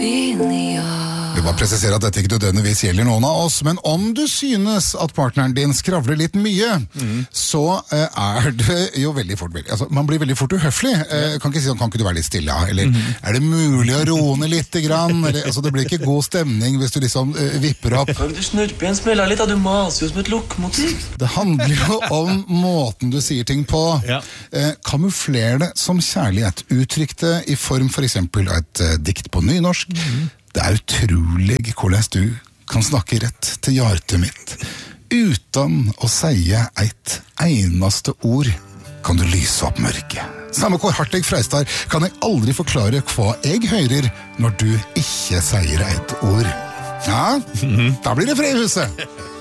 Vi bare presiserer at dette ikke nødvendigvis gjelder noen av oss, men om du synes at partneren din skravler litt mye, så det jo veldig fort, altså man blir veldig fort uhøflig. Kan ikke si sånn, kan ikke du være litt stille, eller det mulig å roe ned litt grann? Eller, altså det blir ikke god stemning hvis du liksom vipper opp. Kan du snurpe igjen smella litt, du maser jo som et lokomotiv. Det handler jo om måten du sier ting på. Kamufler det som kjærlighet, uttrykk det i form for eksempel av et dikt på nynorsk. Det utrolig hvordan du kan snakke rett til hjertet mitt. Uten å si et eneste ord kan du lyse opp mørket. Samme hvor hardt jeg freistar, kan jeg aldri forklare hva jeg hører når du ikke sier et ord. Ja, da blir det fred i huset.